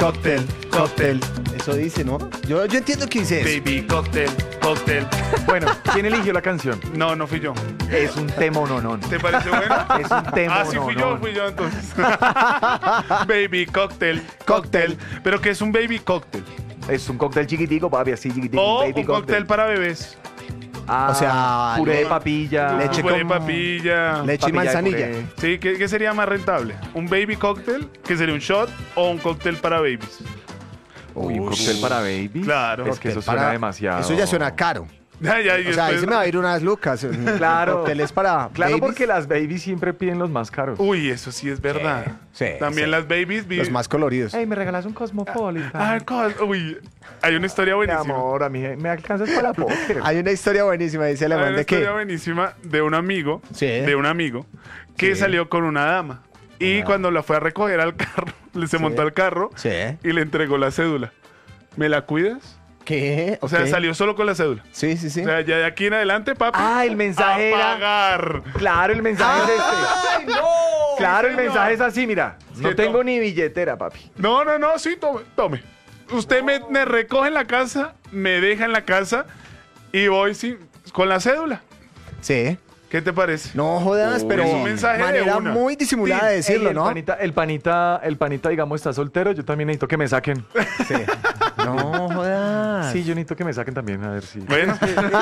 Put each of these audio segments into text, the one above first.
cóctel, cóctel. Eso dice, ¿no? Yo entiendo que dice eso. Baby, cóctel, cóctel. Bueno, ¿quién eligió la canción? No, no fui yo. Es un tema no. ¿Te parece bueno? Es un tema Sí fui yo entonces. Baby, cóctel, cóctel. ¿Pero qué es un baby cóctel? Es un cóctel chiquitico, papi, así chiquitico. O baby un cóctel para bebés. Ah, O sea, puré de papilla. leche Puré de con- papilla. Leche y Papilla de manzanilla. puré. Sí, ¿qué sería más rentable? ¿Un baby cóctel, que sería un shot, o un cóctel para babies? Uy, un cóctel para baby. Claro. Es que eso Para- suena demasiado. Eso ya suena caro. Ya, y O sea, ahí después- se me va a ir unas lucas. Claro. Cócteles para Claro, babies. porque las babies siempre piden los más caros. Uy, eso sí es verdad. Sí, También sí. las babies Los más coloridos. Ey, me regalas un Cosmopolitan. Uy, hay una historia Mi buenísima. amor, a mí me alcanzas para la póker. Hay una historia buenísima, dice Hay Alemán, una de que... historia buenísima de un amigo, Sí. que Sí. salió con una dama. Y cuando la fue a recoger al carro, se montó al carro Sí. y le entregó la cédula. ¿Me la cuidas? ¿Qué? O sea, Ok. salió solo con la cédula. Sí, sí, sí. O sea, ya de aquí en adelante, papi. Ah, el mensaje a era- pagar. Claro, el mensaje es este. ¡Ay, no! Claro, el señor. mensaje es así, mira. No Sí, tengo toma. ni billetera, papi. No, sí, tome. Usted me recoge en la casa, me deja en la casa y voy con la cédula. Sí. ¿Qué te parece? No jodas, Uy, pero es un mensaje de manera una. muy disimulada de decirlo, Ey, ¿no? el panita, digamos, está soltero. Yo también necesito que me saquen. Sí. No jodas. Sí, yo necesito que me saquen también, a ver si. Bueno,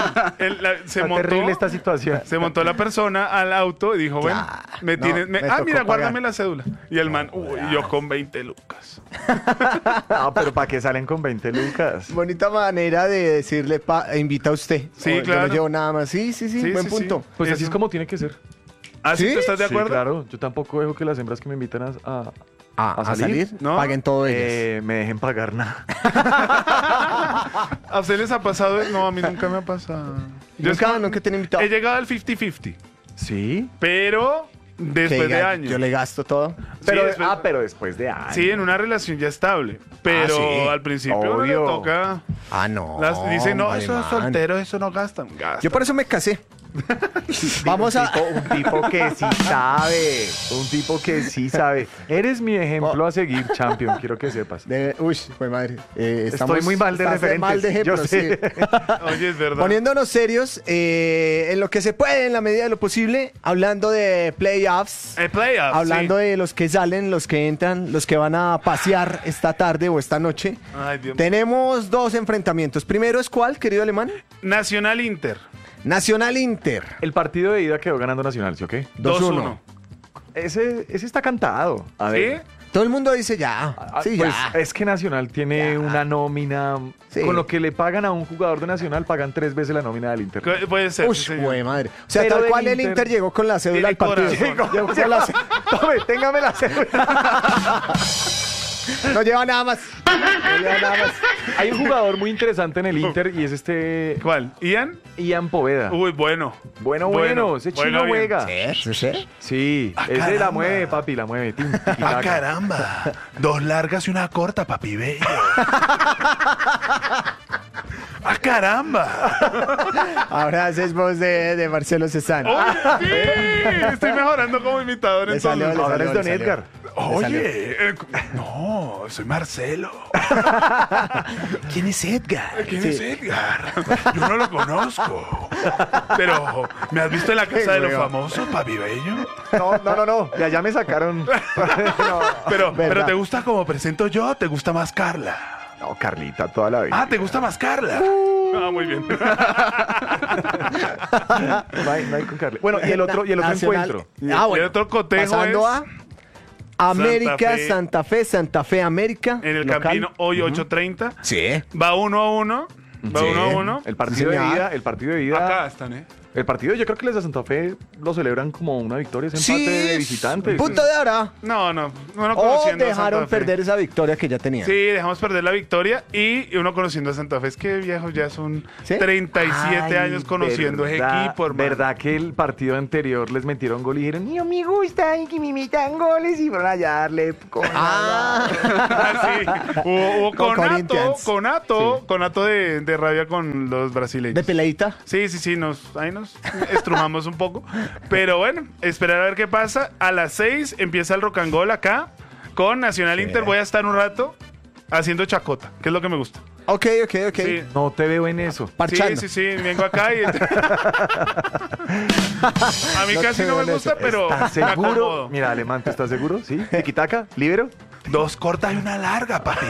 se Está montó. terrible esta situación. Se montó la persona al auto y dijo, bueno, Ya, me no, tienes... me mira, tocó guárdame pagar. la cédula. Y el man, uy, yo con 20 lucas. No, pero ¿para qué salen con 20 lucas? Bonita manera de decirle, invita a usted. Sí, O yo claro. no llevo nada más. Sí, sí, sí, Sí, buen sí, punto. Pues así Eso. es como tiene que ser. ¿Ah, sí? ¿Sí? ¿Tú estás de Sí, acuerdo? claro. Yo tampoco dejo que las hembras que me invitan a ¿A salir? ¿No? Paguen todo ellos. me dejen pagar nada. ¿A ustedes les ha pasado? No, a mí nunca me ha pasado. Yo Nunca te han invitado. he llegado al 50-50, ¿Sí? pero después de años. Yo le gasto todo. Pero, después- pero después de años. Sí, en una relación ya estable. Pero sí. al principio uno le Obvio. toca... No. Dicen, no, vale, esos man. solteros, eso no gastan. Gastan. Yo por eso me casé. Vamos a... Un tipo que sí sabe. Un tipo que sí sabe. Eres mi ejemplo a seguir, champion. Quiero que sepas. Uy, fue madre. Estoy muy mal de estás referentes. mal de ejemplo, Yo sé. sí. Oye, es verdad. Poniéndonos serios, en lo que se puede, en la medida de lo posible, hablando de playoffs, Playoffs, hablando sí. de los que salen, los que entran, los que van a pasear esta tarde o esta noche. Ay, Dios mío. Tenemos dos enfrentamientos. Primero es ¿cuál, querido alemán? Nacional Inter. Nacional Inter. El partido de ida quedó ganando Nacional, ¿sí o qué? 2-1. Ese está cantado. A ¿Sí? ver. Todo el mundo dice ya. Sí, Pues ya. es que Nacional tiene Ya. una nómina. Sí. Con lo que le pagan a un jugador de Nacional, pagan 3 veces la nómina del Inter. Puede ser. Uy, sí, señor. güey, madre. O sea, Pero tal del cual el Inter- Inter llegó con la cédula al El partido. corazón. Llegó con la Tome, téngame la cédula. No lleva nada más. No lleva nada más. Hay un jugador muy interesante en el Inter y es ¿Cuál? ¿Ian? Ian Poveda. Uy, bueno. Bueno, ese chino bien. juega. Sí, sí. Sí, ese la caramba. mueve, papi, la mueve. Tin, tiki, ¡Ah, taka. caramba! 2 largas y una corta, papi bello. ¡Ah, caramba! Ahora haces voz de Marcelo Cezanne. ¡Oye, sí! Estoy mejorando como imitador Le entonces. salió, le Ahora salió, es Don le salió. Edgar. Le salió. Oye, no, soy Marcelo. ¿Quién es Edgar? ¿Quién es Edgar? Yo no lo conozco. Pero, ¿me has visto en la casa de los Weón. famosos, papi bello? No. De allá me sacaron. Pero Verdad. ¿te gusta como presento yo o te gusta más Carla? No, Carlita, toda la vida. Ah, ¿te gusta más Carla? Ah, muy bien. No hay con Carlita. Bueno, y el otro Nacional. encuentro. Ah, Y bueno. el otro cotejo Pasando es a América, Santa Fe. Santa Fe, América. en el local. Campino, hoy 8:30. Sí. Va 1-1. Va Sí. 1-1. El partido de Señor. ida, el partido de ida. Acá están, ¿eh? El partido, yo creo que los de Santa Fe lo celebran como una victoria, ese empate de visitantes. Punto de hora. No O conociendo a dejaron Santa Fe. perder esa victoria que ya tenían. Sí, dejamos perder la victoria y uno conociendo a Santa Fe. Es que viejo, ya son ¿Sí? 37 Ay, años conociendo ese equipo, hermano. ¿Verdad que el partido anterior les metieron gol y dijeron, no me gusta y que me metan goles y fueron allá a darle con Ah. Sí, hubo Con Corinthians. conato de rabia con los brasileños. De peladita. Sí, ahí nos estrujamos un poco. Pero bueno, esperar a ver qué pasa. A las 6 empieza el Rock and Roll acá con Nacional Sí. Inter. Voy a estar un rato. haciendo chacota, que es lo que me gusta. Ok. Sí. No te veo en eso. Parchando. Sí, vengo acá y... A mí No casi te no veo me en gusta, eso. pero ¿Estás me seguro? acomodo. Mira, Alemán, ¿tú estás seguro? ¿Sí? ¿Tiquitaca? ¿Libero? 2 cortas y una larga, papi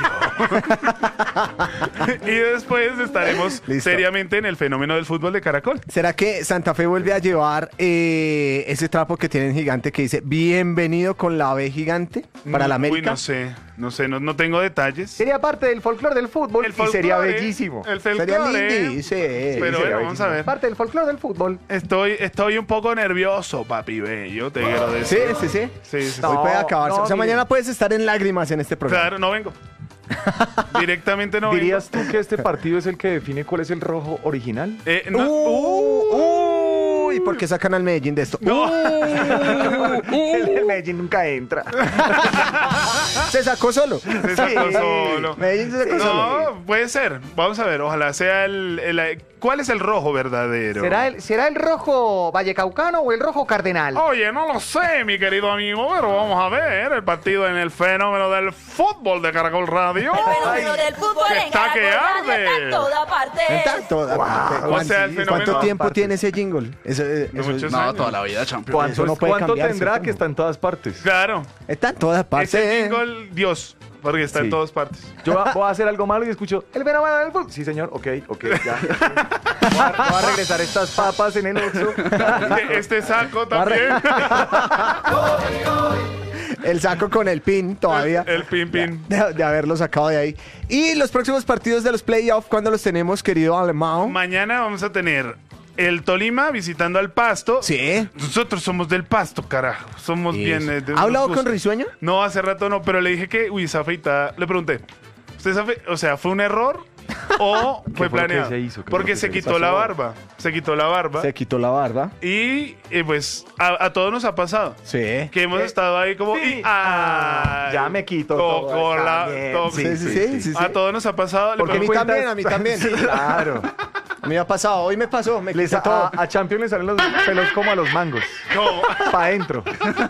bello. Y después estaremos Listo. seriamente en el fenómeno del fútbol de Caracol. ¿Será que Santa Fe vuelve a llevar ese trapo que tienen gigante que dice bienvenido con la B gigante para la América? Uy, no sé, no tengo detalles. Sería parte del folclore del fútbol El y sería folclore, bellísimo. El Sería folclore. lindo, sí. Pero bueno, vamos a ver. Parte del folclore del fútbol. Estoy un poco nervioso, papi bello, te quiero Sí, decir. sí. Sí. Hoy puede acabarse. no, o sea, mire. mañana puedes estar en lágrimas en este programa. Claro, no vengo. Directamente no ¿Dirías tú que este partido es el que define cuál es el rojo original? vengo. ¿Y por qué sacan al Medellín de esto? No. El Medellín nunca entra. Se sacó solo. Se sacó solo. Medellín se sacó solo. No, puede ser. Vamos a ver, ojalá sea ¿cuál es el rojo verdadero? ¿Será el rojo vallecaucano o el rojo cardenal? Oye, no lo sé, mi querido amigo, pero vamos a ver el partido en el fenómeno del fútbol de Caracol Radio. El fenómeno del fútbol que en está que Caracol Radio arde. está en toda parte. Está toda parte. O sea, el fenómeno- ¿Cuánto tiempo partes. tiene ese jingle? Muchos No, años. toda la vida, champion. Eso no puede ¿Cuánto cambiarse, tendrá ¿cómo? que está en todas partes? Claro. Está en todas partes. Ese jingle, Dios, porque está en Sí. todas partes. Yo voy a hacer algo malo y escucho el fenómeno del fútbol. Sí, señor. Ok, ya. Voy a regresar estas papas en el Oxxo. Este saco también. El saco con el pin todavía. El pin. De haberlo sacado de ahí. Y los próximos partidos de los playoffs, ¿cuándo los tenemos, querido Alemão? Mañana vamos a tener el Tolima visitando al Pasto. Sí. Nosotros somos del Pasto, carajo. Somos bien. ¿Ha hablado nos con gusta. Risueño? No, hace rato no, pero le dije que, esa afeitada. Le pregunté, o sea, ¿fue un error o fue fue lo que planeado? se hizo? ¿Qué fue Porque lo que se se quitó hizo? la barba. Se quitó la barba. Se quitó la barba. Y pues a todos nos ha pasado. Sí. Que hemos estado ahí como. Sí. Ay, Ya me quito tocó todo, está la. bien. tocó- Sí. A todos nos ha pasado. le Porque a mí pregunto- también. Sí, claro. A mí me ha pasado. Hoy me pasó. Me quité todo. A Champions le salen los pelos como a los mangos. No. Pa' adentro.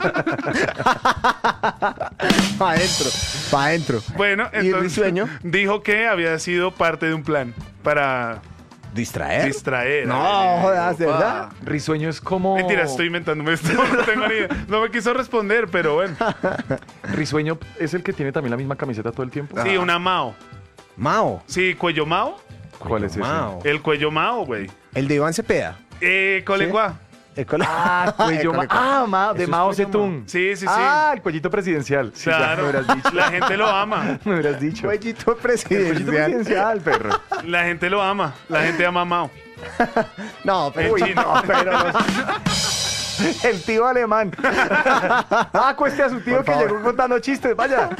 Pa' adentro. Bueno, ¿Y entonces Risueño? dijo que había sido parte de un plan para ¿Distraer? distraer. No, jodas, ¿de verdad? Risueño es como... Mentira, estoy inventándome esto. No tengo ni idea. No me quiso responder, pero bueno. Risueño es el que tiene también la misma camiseta todo el tiempo. Sí, una Mao. Mao. Sí, cuello Mao. ¿Cuál es ese? Mao. El cuello Mao, güey. El de Iván Cepeda. Colegua. El cole- Ah, cuello El Ma- cole- de Eso Mao es cuello Zedong. Sí. Ah, el cuellito presidencial. Sí, ya Claro. me hubieras dicho. La gente lo ama. Me hubieras dicho. Cuellito El cuellito presidencial. presidencial, perro. La gente lo ama. La gente ama a Mao. No, pero, El chino. no, pero no. El tío alemán. Cueste a su tío Por que favor. llegó contando chistes, vaya.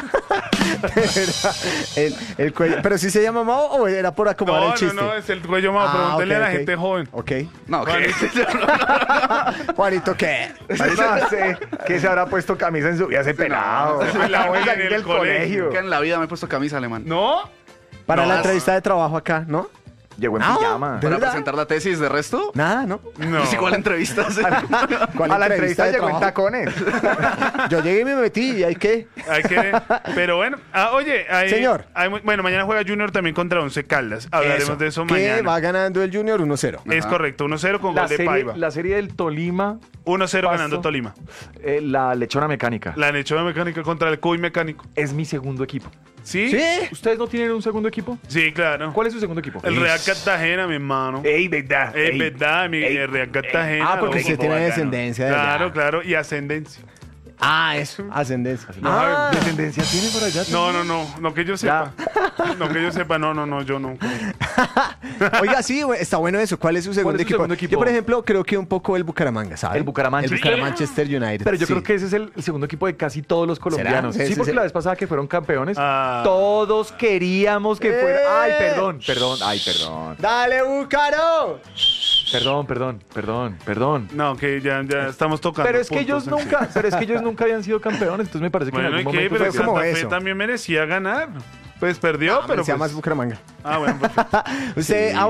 el cuello. ¿Pero sí se llama Mao o era por acomodar el chiste? No, es el cuello Mao. Ah, Pregúntele ok, a la ok. gente joven. Ok. No, ¿qué? Juanito, ¿qué? No sé que se habrá puesto camisa en su vida ese pelado. Eso es la Acabo de vida en salir el del colegio. Nunca en la vida me he puesto camisa alemán. ¿No? Para No. la entrevista de trabajo acá, ¿no? Llegó en No, pijama. ¿de Para verdad? presentar la tesis de resto. Nada, ¿no? No. Es igual entrevistas. ¿Cuál A la entrevista de llegó en trabajo? tacones. Yo llegué y me metí y hay que... Hay que. Pero bueno. Oye, Señor. bueno, mañana juega Junior también contra Once Caldas. Hablaremos de eso que mañana. va ganando el Junior 1-0. Es correcto. 1-0 con La gol de serie, Paiva. la serie del Tolima, 1-0 ganando Pasto. Tolima. La lechona mecánica, La Lechona Mecánica contra el Cuy Mecánico. es mi segundo equipo. ¿Sí? ¿Sí? ¿Ustedes no tienen un segundo equipo? Sí, claro. ¿Cuál es su segundo equipo? El Real Cartagena, mi hermano. ¡Ey, verdad! Es verdad, el Real Cartagena. porque loco. usted tiene descendencia de allá. Claro, y ascendencia. Ah, eso. Ascendencia. No, Ah, ¿Descendencia tiene por allá? no que yo sepa. No que yo sepa, no, yo no. Oiga, sí, güey, está bueno eso. ¿Cuál es su segundo, es su equipo? segundo equipo? Yo, por ejemplo, creo que un poco el Bucaramanga, ¿sabes? El Bucaramanga. El Manchester United. Pero yo sí. creo que ese es el segundo equipo de casi todos los colombianos. ¿Será? Sí, Ese porque es el- la vez pasada que fueron campeones, Ah. todos queríamos que fuera... ¡Ay, ¡Eh! perdón! ¡Dale, Bucaro! Perdón. No, que ya estamos tocando. Pero es que puntos ellos aquí. nunca habían sido campeones, entonces me parece que Bueno, en ¿y algún qué? momento... Pero fue como Santa Fe eso. también merecía ganar. Pues perdió, pero Se llama pues... Bucaramanga. Ah, bueno, perfecto. Usted,